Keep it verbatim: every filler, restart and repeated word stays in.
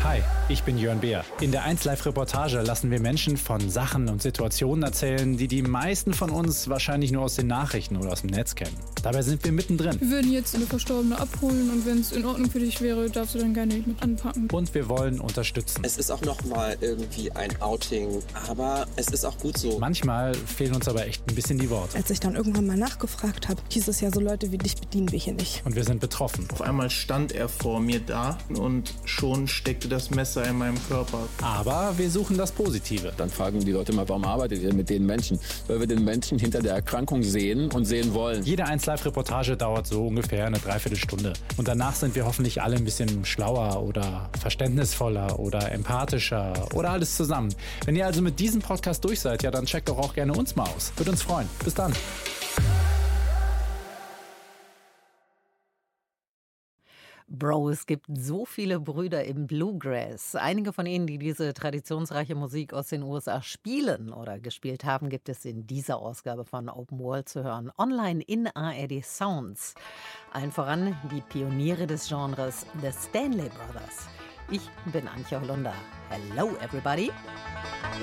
Hi, ich bin Jörn Beer. In der eins Live-Reportage lassen wir Menschen von Sachen und Situationen erzählen, die die meisten von uns wahrscheinlich nur aus den Nachrichten oder aus dem Netz kennen. Dabei sind wir mittendrin. Wir würden jetzt eine Verstorbene abholen und wenn es in Ordnung für dich wäre, darfst du dann gerne mit anpacken. Und wir wollen unterstützen. Es ist auch nochmal irgendwie ein Outing, aber es ist auch gut so. Manchmal fehlen uns aber echt ein bisschen die Worte. Als ich dann irgendwann mal nachgefragt habe, hieß es ja, so Leute wie dich bedienen wir hier nicht. Und wir sind betroffen. Auf einmal stand er vor mir da und schon steckte das Messer in meinem Körper. Aber wir suchen das Positive. Dann fragen die Leute mal, warum arbeitet ihr mit den Menschen? Weil wir den Menschen hinter der Erkrankung sehen und sehen wollen. Jede eins Live-Reportage dauert so ungefähr eine Dreiviertelstunde. Und danach sind wir hoffentlich alle ein bisschen schlauer oder verständnisvoller oder empathischer oder alles zusammen. Wenn ihr also mit diesem Podcast durch seid, ja, dann checkt doch auch gerne uns mal aus. Würde uns freuen. Bis dann. Bro, es gibt so viele Brüder im Bluegrass. Einige von ihnen, die diese traditionsreiche Musik aus den U S A spielen oder gespielt haben, gibt es in dieser Ausgabe von Open World zu hören. Online in A R D Sounds. Allen voran die Pioniere des Genres, The Stanley Brothers. Ich bin Antje Holunder. Hello everybody.